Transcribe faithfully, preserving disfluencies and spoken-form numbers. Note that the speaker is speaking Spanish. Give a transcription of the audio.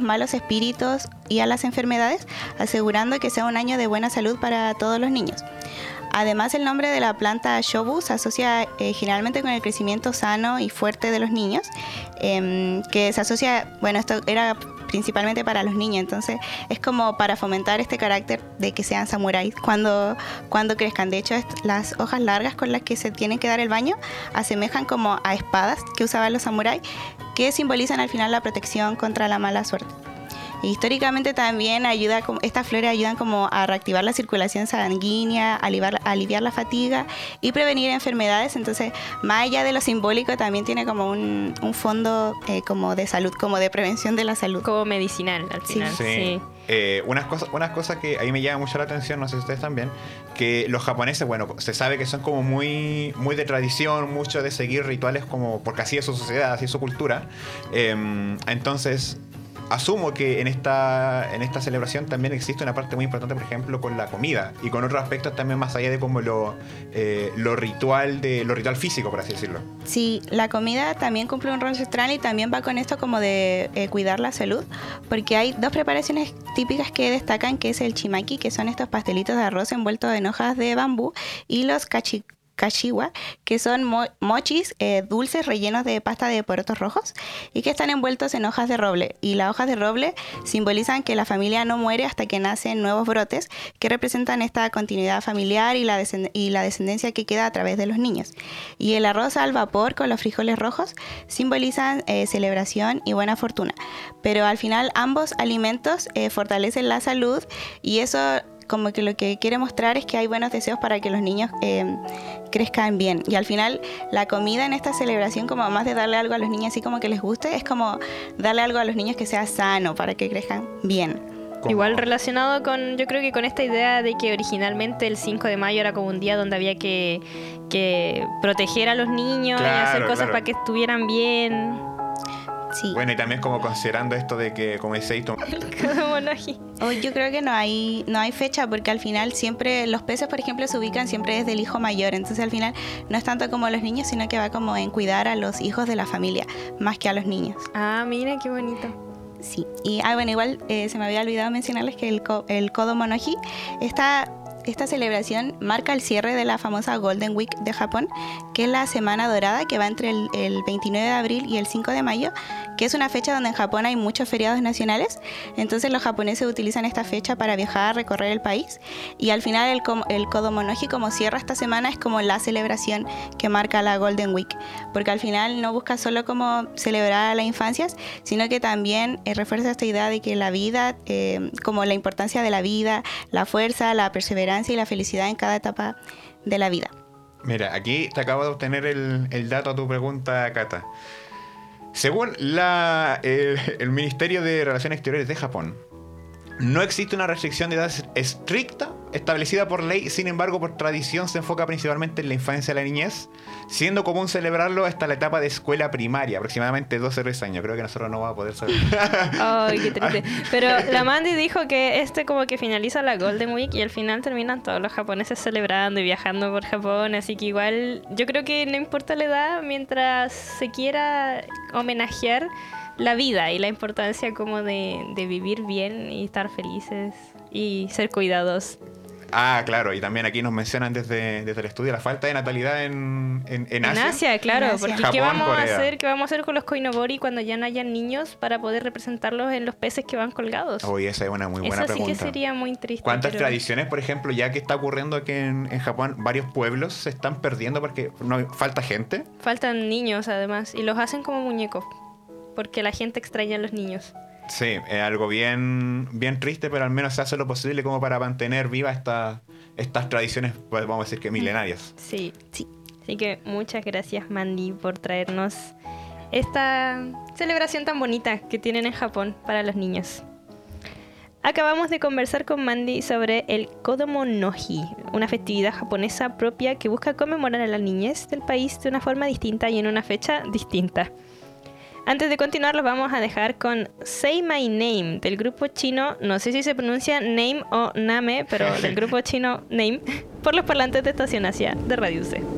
malos espíritus y a las enfermedades, asegurando que sea un año de buena salud para todos los niños. Además, el nombre de la planta shobu se asocia eh, generalmente con el crecimiento sano y fuerte de los niños, eh, que se asocia, bueno, esto era principalmente para los niños, entonces es como para fomentar este carácter de que sean samuráis cuando, cuando crezcan. De hecho, las hojas largas con las que se tienen que dar el baño asemejan como a espadas que usaban los samuráis, que simbolizan al final la protección contra la mala suerte. Históricamente también ayuda, estas flores ayudan como a reactivar la circulación sanguínea, aliviar, aliviar la fatiga y prevenir enfermedades. Entonces, más allá de lo simbólico, también tiene como un, un fondo eh, como de salud, como de prevención de la salud. Como medicinal al final. Sí. sí. sí. Eh, unas cosas unas cosas que ahí me llama mucho la atención, no sé si ustedes también, que los japoneses, bueno, se sabe que son como muy, muy de tradición, mucho de seguir rituales como porque así es su sociedad, así es su cultura. Eh, entonces... Asumo que en esta, en esta celebración también existe una parte muy importante, por ejemplo, con la comida y con otros aspectos también más allá de como lo, eh, lo ritual de lo ritual físico, por así decirlo. Sí, la comida también cumple un rol central y también va con esto como de eh, cuidar la salud, porque hay dos preparaciones típicas que destacan, que es el chimaki, que son estos pastelitos de arroz envueltos en hojas de bambú, y los kachi kashiwa, que son mo- mochis eh, dulces rellenos de pasta de porotos rojos y que están envueltos en hojas de roble. Y las hojas de roble simbolizan que la familia no muere hasta que nacen nuevos brotes que representan esta continuidad familiar y la, descend- y la descendencia que queda a través de los niños. Y el arroz al vapor con los frijoles rojos simbolizan eh, celebración y buena fortuna. Pero al final ambos alimentos eh, fortalecen la salud y eso como que lo que quiere mostrar es que hay buenos deseos para que los niños eh, crezcan bien. Y al final la comida en esta celebración, como más de darle algo a los niños así como que les guste, es como darle algo a los niños que sea sano para que crezcan bien. ¿Cómo? Igual relacionado con, yo creo que con esta idea de que originalmente el cinco de mayo era como un día donde había que, que proteger a los niños Claro, y hacer cosas claro. para que estuvieran bien. Sí. Bueno, y también como considerando esto de que, como decís, tú, Como no aquí. Oh, yo creo que no hay, no hay fecha porque al final siempre, los peces por ejemplo se ubican siempre desde el hijo mayor, entonces al final no es tanto como los niños, sino que va como en cuidar a los hijos de la familia, más que a los niños. Ah, mira qué bonito. Sí, y ah, bueno, igual eh, se me había olvidado mencionarles que el, ko- el Kodomo no Hi, esta, esta celebración marca el cierre de la famosa Golden Week de Japón, que es la semana dorada que va entre el, el veintinueve de abril y el cinco de mayo, que es una fecha donde en Japón hay muchos feriados nacionales, entonces los japoneses utilizan esta fecha para viajar, recorrer el país, y al final el, com- el Kodomo no Hi, como cierra esta semana, es como la celebración que marca la Golden Week, porque al final no busca solo como celebrar a las infancias, sino que también eh, refuerza esta idea de que la vida, eh, como la importancia de la vida, la fuerza, la perseverancia y la felicidad en cada etapa de la vida. mira, aquí te acabo de obtener el, el dato a tu pregunta, Cata. Según la, el, el Ministerio de Relaciones Exteriores de Japón, no existe una restricción de edad estricta establecida por ley, sin embargo, por tradición se enfoca principalmente en la infancia y la niñez, siendo común celebrarlo hasta la etapa de escuela primaria, aproximadamente doce a trece años. Creo que nosotros no vamos a poder saber. Ay, qué triste. Pero la Mandy dijo que este como que finaliza la Golden Week y al final terminan todos los japoneses celebrando y viajando por Japón, así que igual yo creo que no importa la edad mientras se quiera homenajear la vida y la importancia como de, de vivir bien y estar felices y ser cuidados. Ah, claro, y también aquí nos mencionan desde, desde el estudio la falta de natalidad en, en, en En Asia. Asia, claro, En Asia. porque Japón, ¿qué vamos Corea. a hacer? ¿Qué vamos a hacer con los koinobori cuando ya no hayan niños para poder representarlos en los peces que van colgados? Oye, esa es una muy buena Eso sí pregunta. que sería muy triste. ¿Cuántas pero- tradiciones, por ejemplo, ya que está ocurriendo aquí en, en Japón, varios pueblos se están perdiendo porque no falta gente? Faltan niños además y los hacen como muñecos porque la gente extraña a los niños. Sí, es algo bien, bien triste, pero al menos se hace lo posible como para mantener vivas esta, estas tradiciones, pues, vamos a decir que milenarias. Sí, sí. Así que muchas gracias, Mandy, por traernos esta celebración tan bonita que tienen en Japón para los niños. Acabamos de conversar con Mandy sobre el Kodomo no Hi, una festividad japonesa propia que busca conmemorar a la niñez del país de una forma distinta y en una fecha distinta. Antes de continuar, los vamos a dejar con Say My Name, del grupo chino, no sé si se pronuncia Name o Name, pero del grupo chino Name, por los parlantes de Estación Asia de Radio U C.